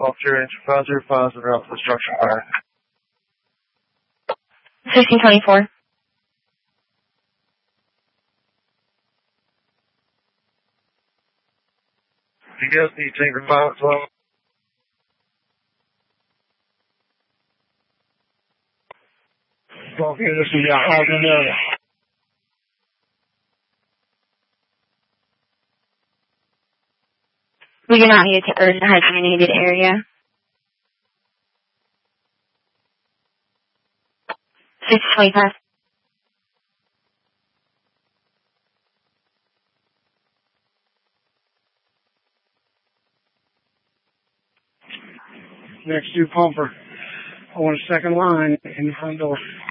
Officer Engine 505 is around for destruction fire. 1624. Do you guys need Tanker 5 as well? Okay, this is your housing area. We do not need to urgent hygiene needed area. 625. Next to pumper. I want a second line in the front door.